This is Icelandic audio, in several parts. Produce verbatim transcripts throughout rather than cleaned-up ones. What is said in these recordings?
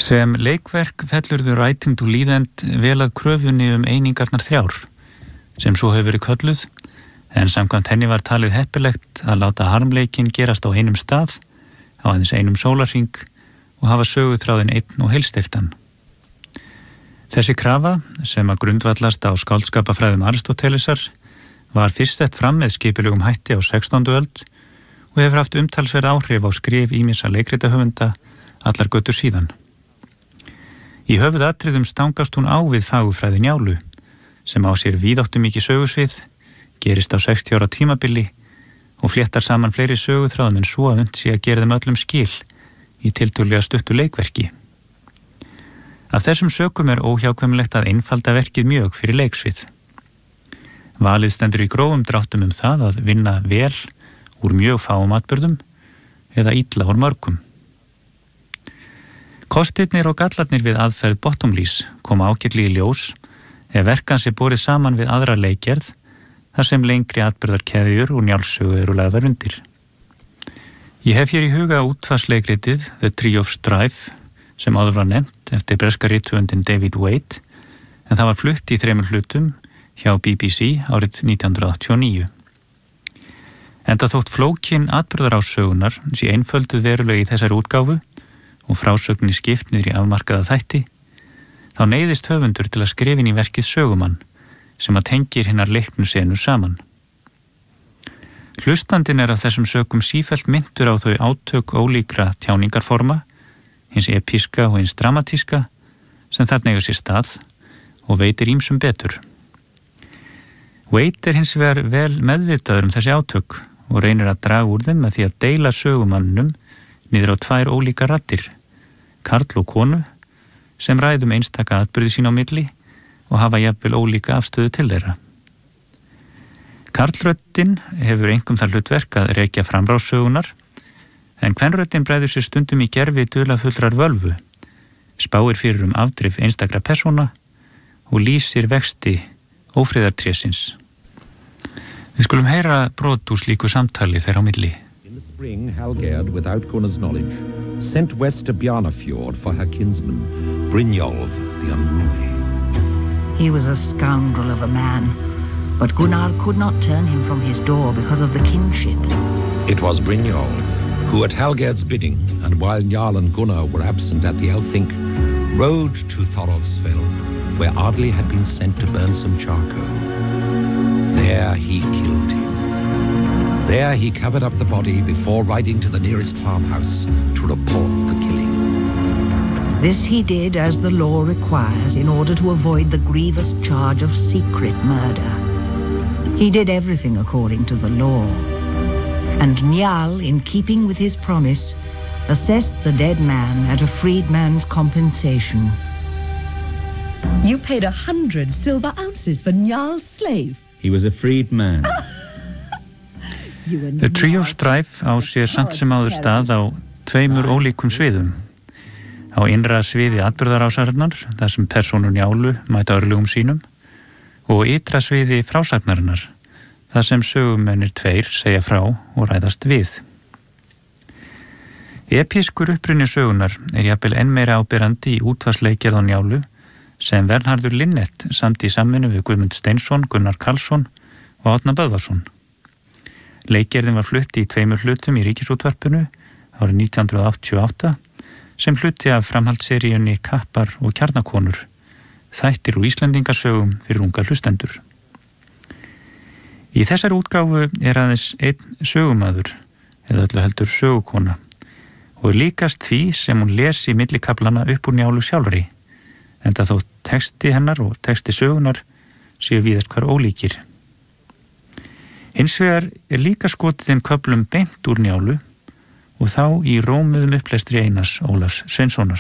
Sem leikverk fellur The Writing to Lead End vel að kröfunni um einingarnar þrjár, sem svo hefur verið kölluð, en samkvæmt henni var talið heppilegt að láta harmleikin gerast á einum stað, á aðeins einum sólarhring og hafa söguþráðin einn og heilstiftan. Þessi krafa, sem að grundvallast á skáldskapafræðum Aristótelesar, var fyrst sett fram með skipulögum hætti á sextándu öld og hefur haft umtalsverð áhrif á skrif ýmissa leikritahöfunda allar götur síðan. Í höfuðatriðum stangast hún á við fagurfræði Njálu, sem á sér víðáttumikið sögusvið, gerist á sextíu ára tímabili og fléttar saman fleiri söguþráðum en svo að unnt sé að gera þeim öllum skil í tiltölulega stuttu leikverki. Af þessum sökum er óhjákvæmilegt að einfalda verkið mjög fyrir leiksvið. Valið stendur í grófum dráttum um það að vinna vel úr mjög fáum atburðum eða illa úr mörgum. Kostirnir og gallarnir við aðferð Bottomleys koma ágætlega í ljós ef verkans er borið saman við aðra leikgerð þar sem lengri atburðarkeðjur og Njálssögu eru lagðar undir. Ég hef hér í huga útvarpsleikritið The Tree of Strife sem áður var nefnt eftir breska rithöfundinn David Waite, en það var flutt í þremur hlutum hjá B B C árið nítján hundruð áttatíu og níu. Enda þótt flókin atburðarássögunar sé einfölduð verulega í þessari útgáfu og frásögninni skipt niður í afmarkaða þætti, þá neyðist höfundur til að skrifa inn í verkið sögumann sem að tengir hinnar leiknu senu saman. Hlustandinn er af þessum sökum sífellt myndur á þau átök ólíkra tjáningarforma, hins epíska og hins dramatíska, sem þarna eiga sér stað og veitir ýmsum betur. Waite er hins vegar vel meðvitaður um þessi átök og reynir að draga úr þeim með því að deila sögumannum niður á tvær ólíka raddir, karl og konu, sem ræðum einstaka atburði sín á milli og hafa jafnvel ólíka afstöðu til þeirra. Karlröddin hefur einkum það hlutverk að rekja framrásögunar, en kvenröddin bregður sér stundum í gerfi dularfullrar völvu, spáir fyrir um afdrif einstakra persóna og lýsir vexti ófriðartrésins. Við skulum heyra brot úr slíku samtali þeirra á milli. In the spring, Halgerd, without Gunnar's knowledge, sent west to Bjarnafjord for her kinsman, Brynjolf the Unruly. He was a scoundrel of a man, but Gunnar could not turn him from his door because of the kinship. It was Brynjolf who, at Halgerd's bidding, and while Jarl and Gunnar were absent at the Elfink, rode to Thorolfsfell, where Ardley had been sent to burn some charcoal. There he killed him. There he covered up the body before riding to the nearest farmhouse to report the killing. This he did as the law requires in order to avoid the grievous charge of secret murder. He did everything according to the law. And Njál, in keeping with his promise, assessed the dead man at a freedman's compensation. You paid a hundred silver ounces for Njál's slave. He was a freed man. The Tree of Strife á sér samt sem áður stað á tveimur ólíkum sviðum. Á innra sviði atburðarásarinnar, þar sem persónur Njálu mæta örlugum sínum, og ytra sviði frásagnarinnar, þar sem sögumennir tveir segja frá og ræðast við. Epískur uppruni sögunar er jafnvel enn meira áberandi í útvarpsleikgerð á Njálu, sem Vernharður Linnet samt í samvinnu við Guðmund Steinsson, Gunnar Karlsson og Árna Böðvarsson. Leikgerðin var flutt í tveimur hlutum í Ríkisútvarpinu árið nítján hundruð áttatíu og átta sem hluti af framhaldsseríunni Kappar og kjarnakonur, þættir úr Íslendingasögum fyrir unga hlustendur. Í þessari útgáfu er aðeins einn sögumaður, eða öllu heldur sögukona, og er líkast því sem hún les í millikaplana upp úr Njálu sjálfri, enda þó texti hennar og texti sögunar séu víðast hvar ólíkir. Hins vegar er líka skotið þeim köflum beint úr Njálu og þá í rómuðum upplestri Einars Ólafs Sveinssonar.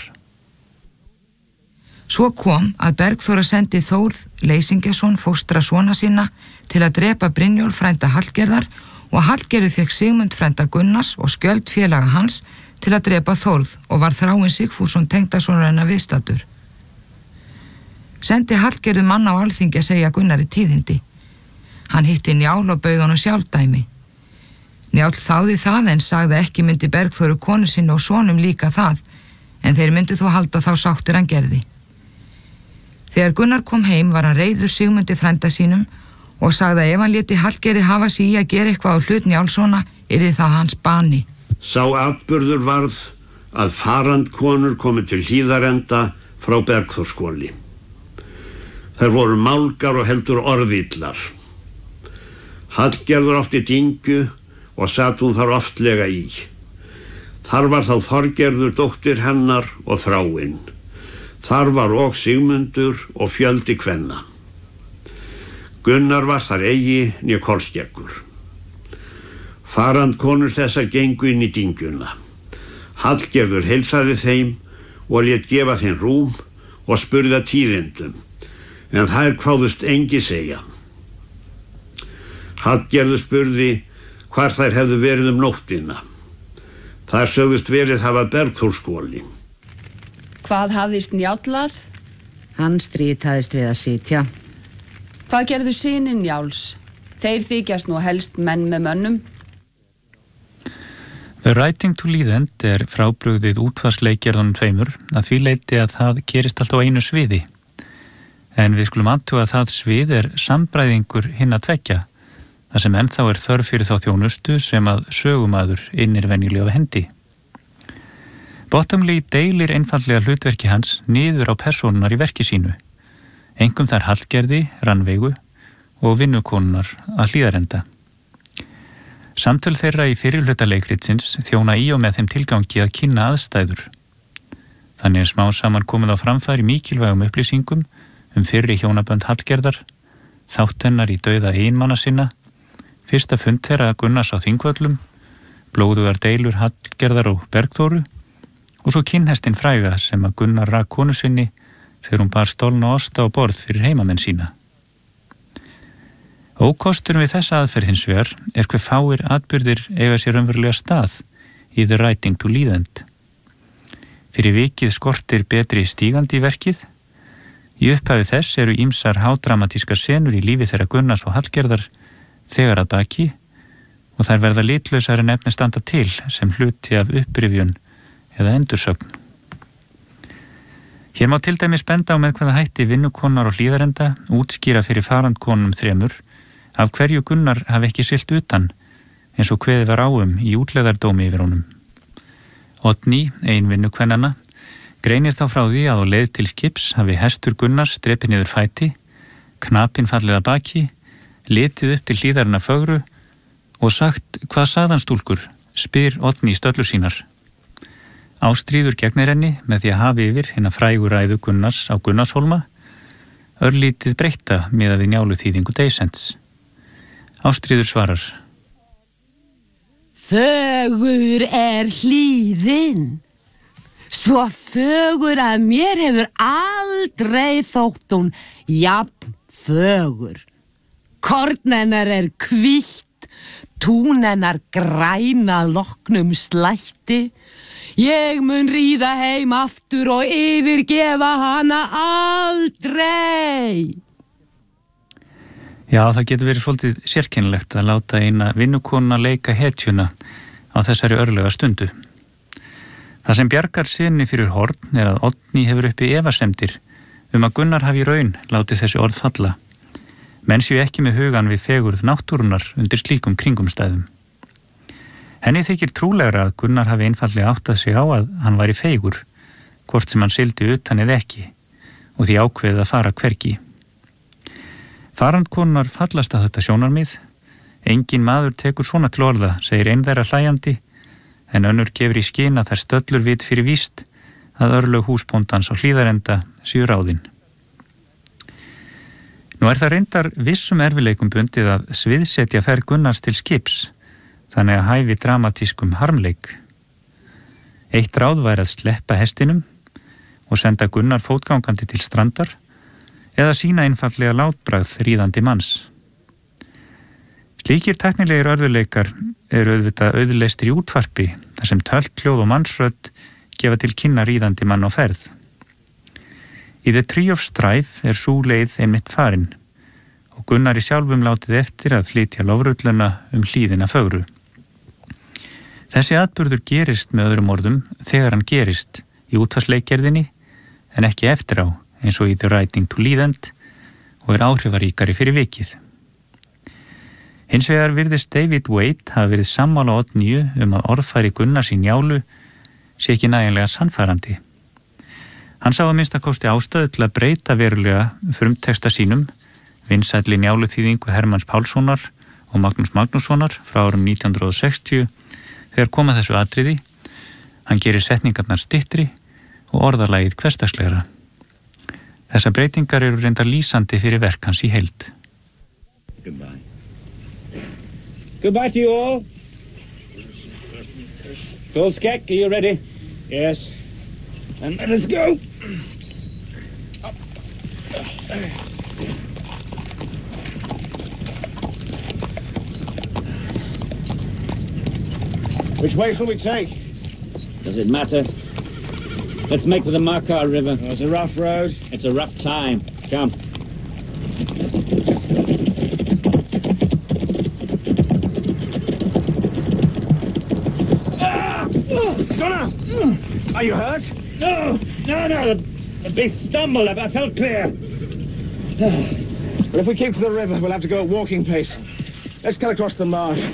Svo kom að Bergþóra sendi Þórð Leysingjason fóstra svona sína til að drepa Brynjólf frænda Hallgerðar og Hallgerður fekk Sigmund frænda Gunnars og skjöld félaga hans til að drepa Þórð og var Þráinn Sigfússon tengdasonur hennar viðstaddur. Sendi Hallgerður mann á alþingi að segja Gunnari tíðindi. Hann hitti Njál og bauð honum sjálfdæmi. Njál þáði það en sagði ekki myndi Bergþóru konu sinni og sonum líka það, en þeir myndu þó halda þá sáttir hann gerði. Þegar Gunnar kom heim var hann reiður Sigmundi frænda sínum og sagði að ef hann léti Hallgerði hafa sig í að gera eitthvað á hlut Njálssona yrði það hans bani. Sá atburður varð að farandkonur komu til Hlíðarenda frá Bergþórskvoli. Þær voru málgar og heldur orðillar. Hallgerður átti dingju og sat hún þar oftlega í. Þar var þá Þorgerður dóttir hennar og Þráinn. Þar var og Sigmundur og fjöldi kvenna. Gunnar var þar eigi né kolskeggur. Farandkonur þessar gengu inn í dingjuna. Hallgerður heilsaði þeim og lét gefa þeim rúm og spurði tíðindum, en þær kváðust engi segja. Hallgerður spurði hvar þær hefðu verið um nóttina. Þær sögðust verið hafa Bergþórskvoli. Hvað hafðist Njáll? Hann strítaðist við að sitja. Hvað gerðu synir Njáls? Þeir þykjast nú helst menn með mönnum. The Writing to Lead-End er frábrugðið útvarsleikgerðunum tveimur að því leyti að það gerist alltaf á einu sviði. En við skulum athuga að það svið er sambræðingur hinn að tvekja, þar sem ennþá er þörf fyrir þá þjónustu sem að sögumadur innir venjulega af hendi. Bottomley deilir einfallega hlutverki hans niður á persónunar í verki sínu, einkum þær Hallgerði, Rannveigu og vinnukonunnar að Hlíðarenda. Samtöl þeirra í fyrrihluta leikritsins þjóna í og með þeim tilgangi að kynna aðstæður. Þannig er smá saman komið á framfæri mikilvægum upplýsingum um fyrri hjónabönd Hallgerðar, þátt hennar í dauða eiginmanna sinna, fyrsta fund þeirra Gunnars á Þingvöllum, blóðugar deilur Hallgerðar og Bergþóru og svo kinnhestin fræga sem að Gunnar rak konu sinni þegar hún bar stolna osta á borð fyrir heimamenn sína. Ókosturinn við þessa aðferð hins vegar er hve fáir atburðir eiga sér raunverulega stað í The Writing to Lead-End. Fyrir vikið skortir betri stígandi í verkið. Í upphafi þess eru ýmsar hádramatískar senur í lífi þeirra Gunnars og Hallgerðar þegar að baki og þær verða litlausar en efni standa til sem hluti af upprifjun eða endursögn. Hér má til dæmis benda á með hvaða hætti vinnukonar og Hlíðarenda útskýra fyrir farandkonum þremur af hverju Gunnar hafi ekki siglt utan eins og kveðið var á um í útlegðardómi yfir honum. Oddný, ein vinnukvennanna, greinir þá frá því að á leið til skips hafi hestur Gunnars drepið niður fæti, knapinn fallið að baki, litið upp til Hlíðarinnar fögru og sagt hvað sagðan stúlkur, spyr Oddný stöllur sínar. Ástríður gegnir henni með því að hafi yfir hinna frægu ræðu Gunnars á Gunnarshólma, örlítið breytta miðað við Njálu þýðingu Deysents. Ástríður svarar: Fögur er hlíðin, svo fögur að mér hefur aldrei þótt hún jafn fögur. Korn hennar er hvítt, tún hennar græna loknum slætti. Ég mun ríða heim aftur og yfirgefa hana aldrei. Já, það getur verið svolítið sérkennilegt að láta eina vinnukona leika hetjuna á þessari örlega stundu. Það sem bjargar sinni fyrir horn er að Oddný hefur uppi efasemdir um að Gunnar hafi í raun látið þessi orð falla. Menn séu ekki með hugan við fegurð náttúrunar undir slíkum kringumstæðum. Henni þykir trúlegra að Gunnar hafi einfallega áttað sig á að hann væri feigur, hvort sem hann sigldi utan eða ekki, og því ákveðið að fara hvergi. Farandkonunnar fallast að þetta sjónarmið. Engin maður tekur svona til orða, segir ein þeirra hlæjandi, en önnur gefur í skyn að þær stöllur vit fyrir víst að örlög húsbóndans á Hlíðarenda séu ráðin. Nú er það reyndar vissum erfileikum bundið að sviðsetja ferð Gunnars til skips, þannig að hæfi dramatískum harmleik. Eitt ráð væri að sleppa hestinum og senda Gunnar fótgangandi til strandar eða sína einfallega látbragð ríðandi manns. Slíkir tæknilegir örðuleikar eru auðvitað auðleistir í útvarpi þar sem tölthljóð og mannsrödd gefa til kynna ríðandi mann á ferð. Í The Tree of Strife er sú leið einmitt farin og Gunnar í sjálfum látið eftir að flytja lofrulluna um hlíðina fögru. Þessi atburður gerist með öðrum orðum þegar hann gerist í útvarpsleikgerðinni en ekki eftir á eins og í The Writing to Lead End og er áhrifaríkari fyrir vikið. Hins vegar virðist David Waite hafa verið sammála Oddnýju um að orðfæri Gunnars í Njálu sé ekki nægilega sannfærandi. Hann sá að minnsta kosti ástæðu til að breyta verulega frumteksta sínum, vinsælli Njáluþýðingu Hermanns Pálssonar og Magnús Magnússonar frá árum nítján hundruð og sextíu þegar koma þessu atriði. Hann gerir setningarnar styttri og orðalagið hversdagslegra. Þessar breytingar eru reyndar lýsandi fyrir verk hans í heild. Goodbye. Goodbye to you all. Phil Skek, are you ready? Yes. And let us go. Which way shall we take? Does it matter? Let's make for the Marcar River. Oh, it's a rough road. It's a rough time. Come. Ah! Oh, Gunnar! Are you hurt? No, no, no. The, the beast stumbled. I, I fell clear. But if we keep to the river, we'll have to go at walking pace. Let's cut across the marsh.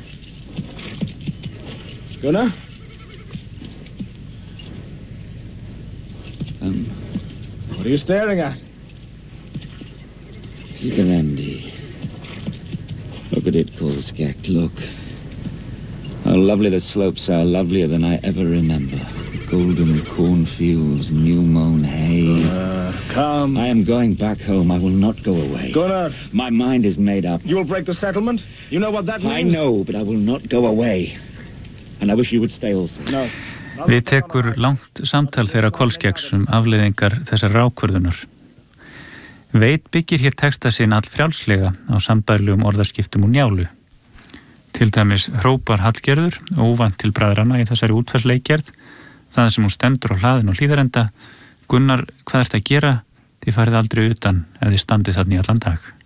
Gunnar? Um, what are you staring at? Shikarandi. Look at it, Kolskak, look. How lovely the slopes are, lovelier than I ever remember. Golden cornfields, new-mown hay. Uh, come. I am going back home. I will not go away. Gunnar! My mind is made up. You will break the settlement? You know what that means? I know, but I will not go away. And I wish you would stay also. No. Við tekur langt samtal þeirra Kolskeks um afleiðingar þessar ákvörðunar. Veit byggir hér texta sinn all frjálslega á sambærilegum orðaskiptum úr Njálu. Til dæmis hrópar Hallgerður, óvænt til bræðrana í þessari útferðsleikgerð, það sem hún stendur á hlaðin og hlíðarenda: Gunnar, hvað ert að gera? Þið farið aldrei utan ef þið standið þarna í allan dag.